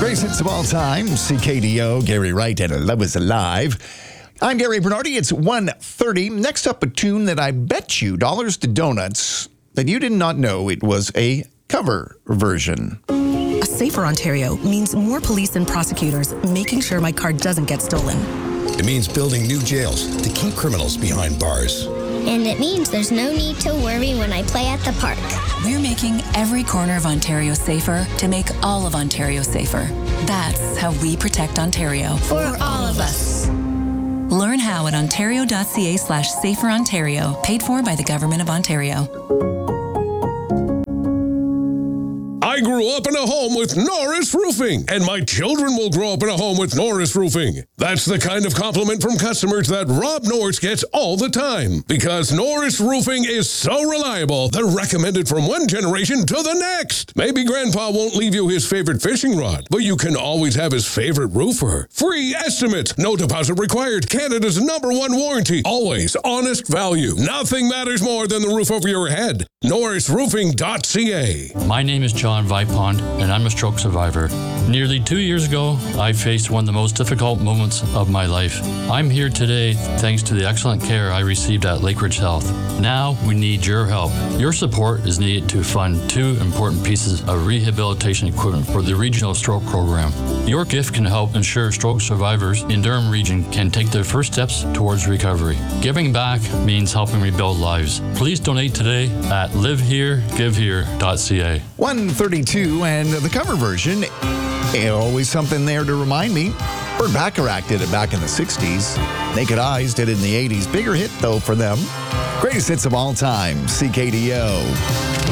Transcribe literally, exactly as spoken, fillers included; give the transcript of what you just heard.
Greatest hits of all time, C K D O, Gary Wright, and Love is Alive. I'm Gary Bernardi. It's one thirty. Next up, a tune that I bet you dollars to donuts that you did not know it was a cover version. A safer Ontario means more police and prosecutors making sure my car doesn't get stolen. It means building new jails to keep criminals behind bars. And it means there's no need to worry when I play at the park. We're making every corner of Ontario safer to make all of Ontario safer. That's how we protect Ontario. For all of us. Learn how at ontario.ca slash safer Ontario, paid for by the Government of Ontario. I grew up in a home with Norris Roofing, and my children will grow up in a home with Norris Roofing. That's the kind of compliment from customers that Rob Norris gets all the time, because Norris Roofing is so reliable, they're recommended from one generation to the next. Maybe Grandpa won't leave you his favorite fishing rod, but you can always have his favorite roofer. Free estimates, no deposit required, Canada's number one warranty, always honest value. Nothing matters more than the roof over your head. Norris Roofing dot C A. My name is John Vipond, and I'm a stroke survivor. Nearly two years ago, I faced one of the most difficult moments of my life. I'm here today thanks to the excellent care I received at Lakeridge Health. Now we need your help. Your support is needed to fund two important pieces of rehabilitation equipment for the Regional Stroke Program. Your gift can help ensure stroke survivors in Durham Region can take their first steps towards recovery. Giving back means helping rebuild lives. Please donate today at live here give here dot C A. one thirty-two, and the cover version, eh, always something there to remind me. Burt Bacharach did it back in the sixties. Naked Eyes did it in the eighties. Bigger hit, though, for them. Greatest hits of all time, C K D O.